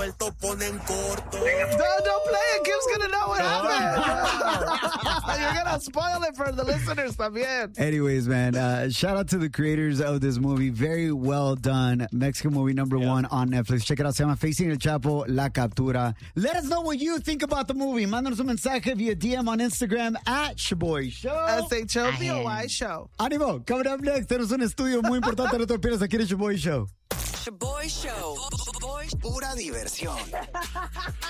suelto ponen corto. Don't play it. Kim's gonna know what happened. You're gonna spoil it for the listeners también. Anyways, man, shout out to the creators of this movie. Very well done. Mexican movie number one on Netflix. Check it out. Se llama Facing el Chapo, La Captura. Let us know what you think about the movie. Mándanos un mensaje via DM on Instagram at Shaboy Show. SHOBOY Show. Ánimo. Coming up next, tenemos un estudio muy importante. No te pierdas aquí en el Shaboy Show. Shaboy Show. Pura diversión.